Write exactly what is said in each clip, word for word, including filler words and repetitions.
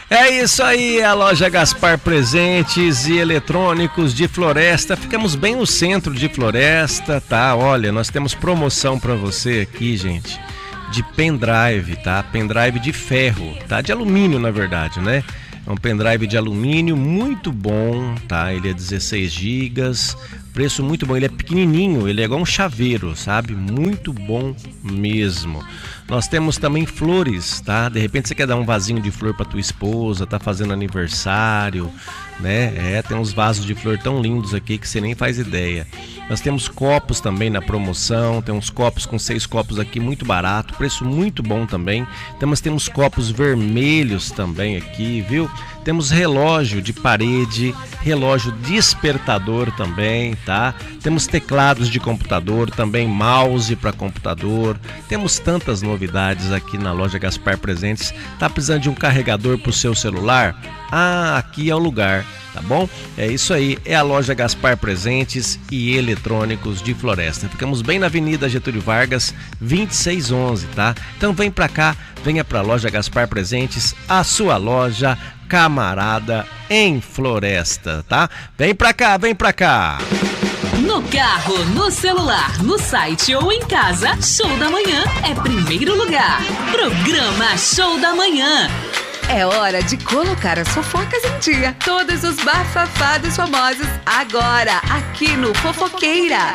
É isso aí, a loja Gaspar Presentes e Eletrônicos de Floresta. Ficamos bem no centro de Floresta, tá? Olha, nós temos promoção pra você aqui, gente, de pendrive, tá? Pendrive de ferro, tá? De alumínio, na verdade, né? É um pendrive de alumínio muito bom, tá? Ele é dezesseis gigas, preço muito bom. Ele é pequenininho, ele é igual um chaveiro, sabe? Muito bom mesmo. Nós temos também flores, tá? De repente você quer dar um vasinho de flor para tua esposa, tá fazendo aniversário, né? É, tem uns vasos de flor tão lindos aqui que você nem faz ideia. Nós temos copos também na promoção, tem uns copos com seis copos aqui, muito barato, preço muito bom também. Temos, temos copos vermelhos também aqui, viu? Temos relógio de parede, relógio despertador também, tá? Temos teclados de computador, também mouse para computador. Temos tantas novidades aqui na loja Gaspar Presentes. Tá precisando de um carregador para o seu celular? Ah, aqui é o lugar, tá bom? É isso aí, é a loja Gaspar Presentes e Eletrônicos de Floresta. Ficamos bem na Avenida Getúlio Vargas, vinte e seis onze, tá? Então vem pra cá, venha pra loja Gaspar Presentes, a sua loja camarada em Floresta, tá? Vem pra cá, vem pra cá! No carro, no celular, no site ou em casa, Show da Manhã é primeiro lugar. Programa Show da Manhã. É hora de colocar as fofocas em dia. Todos os bafafados famosos agora, aqui no Fofoqueira.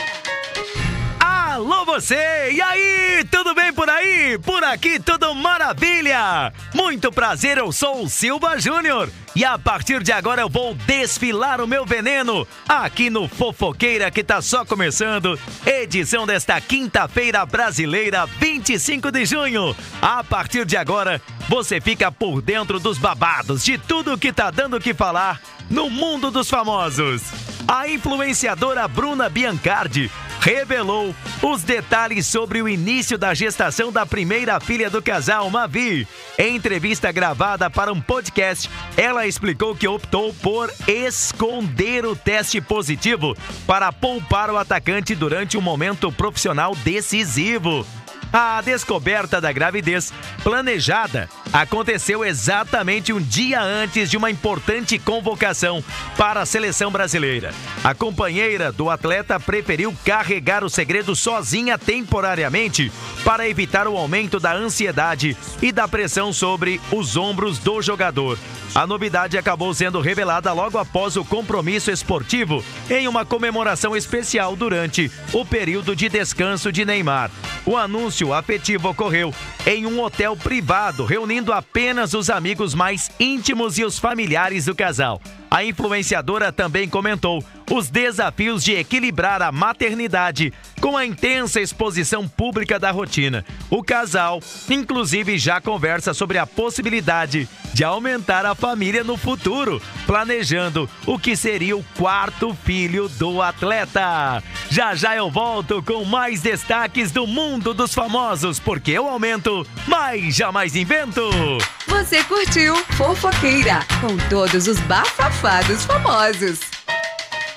Alô você! E aí, tudo bem por aí? Por aqui tudo maravilha! Muito prazer, eu sou o Silva Júnior e a partir de agora eu vou desfilar o meu veneno aqui no Fofoqueira, que tá só começando, edição desta quinta-feira brasileira, vinte e cinco de junho. A partir de agora, você fica por dentro dos babados, de tudo que tá dando o que falar no mundo dos famosos. A influenciadora Bruna Biancardi revelou os detalhes sobre o início da gestação da primeira filha do casal, Mavi. Em entrevista gravada para um podcast, ela explicou que optou por esconder o teste positivo para poupar o atacante durante um momento profissional decisivo. A descoberta da gravidez planejada aconteceu exatamente um dia antes de uma importante convocação para a seleção brasileira. A companheira do atleta preferiu carregar o segredo sozinha temporariamente para evitar o aumento da ansiedade e da pressão sobre os ombros do jogador. A novidade acabou sendo revelada logo após o compromisso esportivo em uma comemoração especial durante o período de descanso de Neymar. O anúncio afetivo ocorreu em um hotel privado, reunindo apenas os amigos mais íntimos e os familiares do casal. A influenciadora também comentou os desafios de equilibrar a maternidade com a intensa exposição pública da rotina. O casal, inclusive, já conversa sobre a possibilidade de aumentar a família no futuro, planejando o que seria o quarto filho do atleta. Já já eu volto com mais destaques do mundo dos famosos, porque eu aumento, mas jamais invento. Você curtiu Fofoqueira, com todos os bafafados famosos.